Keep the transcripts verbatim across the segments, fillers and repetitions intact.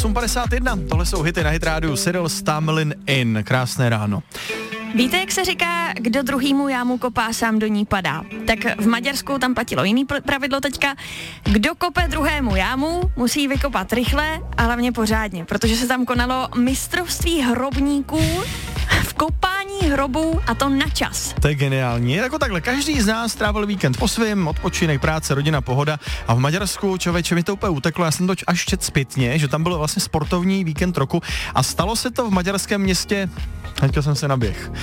osm padesát jedna, tohle jsou hity na Hit rádiu, Cyril Stamlin In, krásné ráno. Víte, jak se říká, kdo druhýmu jámu kopá, sám do ní padá? Tak v Maďarsku tam platilo jiný pravidlo teďka. Kdo kope druhému jámu, musí vykopat rychle a hlavně pořádně, protože se tam konalo mistrovství hrobníků v kopání hrobů a to na čas. To je geniální. Jako takhle, každý z nás strávil víkend po svým, odpočinek, práce, rodina, pohoda a v Maďarsku, člověče, mi to úplně uteklo, já jsem to až čet zpětně, že tam byl vlastně sportovní víkend roku a stalo se to v maďarském městě, teďka jsem se naběh,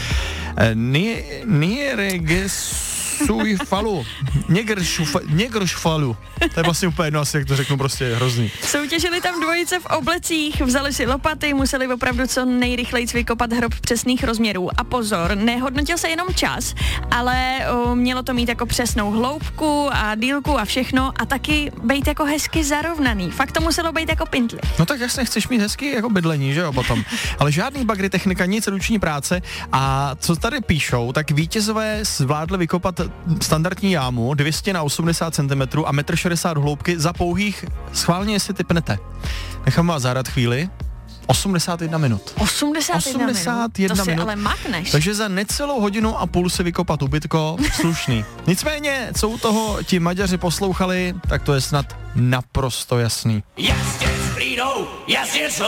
Nyíregyszújfalu. Nyíregyszújfalu. To je vlastně úplně jedno, asi jak to řeknu, prostě je hrozný. Soutěžili tam dvojice v oblecích, vzali si lopaty, museli opravdu co nejrychleji vykopat hrob přesných rozměrů. A pozor, nehodnotil se jenom čas, ale o, mělo to mít jako přesnou hloubku a dílku a všechno a taky být jako hezky zarovnaný. Fakt to muselo být jako pintli. No tak jasně, chceš mít hezky jako bydlení, že jo, potom. Ale žádný bagry, technika, nic, ruční práce. A co tady píšou, tak vítězové zvládli vykopat standardní jámu dvě stě na osmdesát centimetrů a metr šedesát hloubky za pouhých, schválně, jestli typnete. Nechám vás zahrát chvíli. osmdesát jedna minut. osmdesát jedna, osmdesát jedna minut. To si minut. ale makneš. Takže za necelou hodinu a půl se vykopat ubytko, slušný. Nicméně, co u toho ti Maďaři poslouchali, tak to je snad naprosto jasný. Yes, yes, Frito, yes, yes,